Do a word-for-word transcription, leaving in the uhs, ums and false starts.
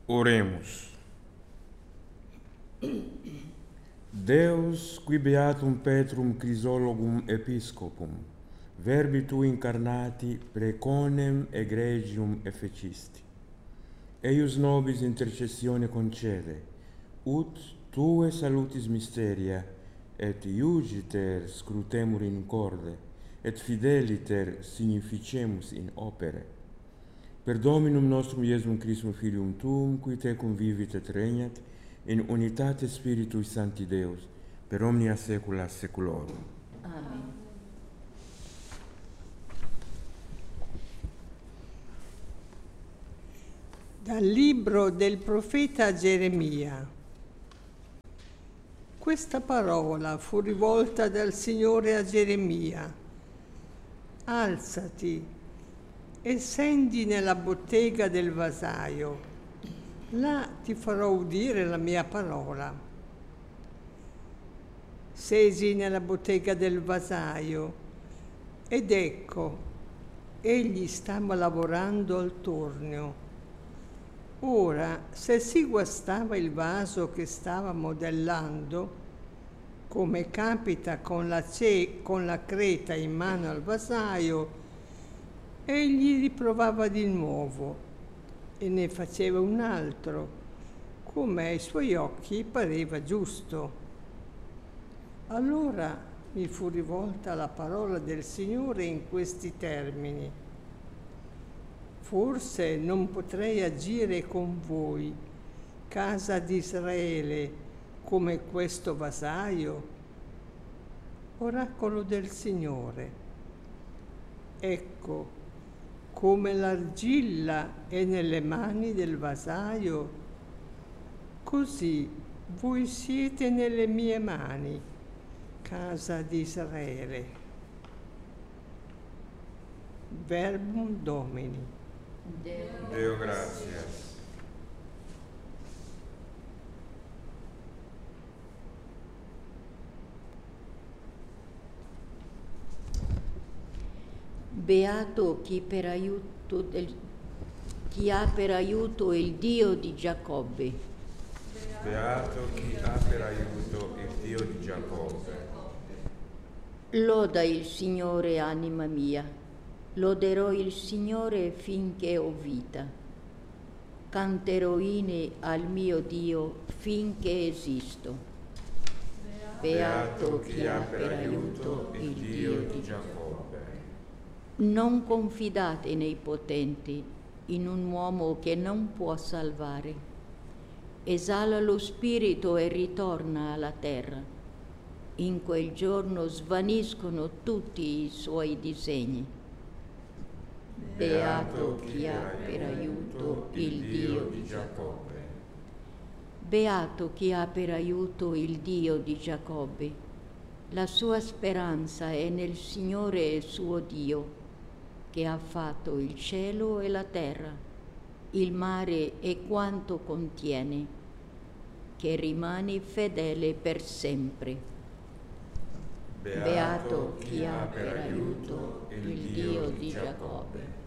Oremus. Deus, qui beatum Petrum Chrysologum Episcopum, verbi tu incarnati preconem egregium effecisti. Eius nobis intercessione concede, ut tue salutis mysteria, et iugiter scrutemur in corde, et fideliter significemus in opere. Per Dominum nostrum Iesum Christum Filium Tuum, qui tecum vivit et regnat, in unitate Spiritui Sancti Deus, per omnia saecula saeculorum. Amen. Dal libro del profeta Geremia. Questa parola fu rivolta dal Signore a Geremia. Alzati e scendi nella bottega del vasaio. Là ti farò udire la mia parola. Scesi nella bottega del vasaio ed ecco, egli stava lavorando al tornio. Ora, se si guastava il vaso che stava modellando, come capita con la, ce- con la creta in mano al vasaio, egli riprovava di nuovo e ne faceva un altro, come ai suoi occhi pareva giusto. Allora mi fu rivolta la parola del Signore in questi termini: forse non potrei agire con voi, casa di Israele, come questo vasaio? Oracolo del Signore. Ecco, come l'argilla è nelle mani del vasaio, così voi siete nelle mie mani, casa di Israele. Verbum Domini. Deo, Deo gratias. Beato chi, per aiuto del, chi ha per aiuto il Dio di Giacobbe. Beato chi ha per aiuto il Dio di Giacobbe. Loda il Signore, anima mia, loderò il Signore finché ho vita. Canterò inni al mio Dio finché esisto. Beato chi ha per aiuto il Dio di Giacobbe. Non confidate nei potenti, in un uomo che non può salvare. Esala lo spirito e ritorna alla terra. In quel giorno svaniscono tutti i suoi disegni. Beato chi ha per aiuto il Dio di Giacobbe. Beato chi ha per aiuto il Dio di Giacobbe. La sua speranza è nel Signore suo Dio, che ha fatto il cielo e la terra, il mare e quanto contiene, che rimane fedele per sempre. Beato chi ha per aiuto il Dio di Giacobbe.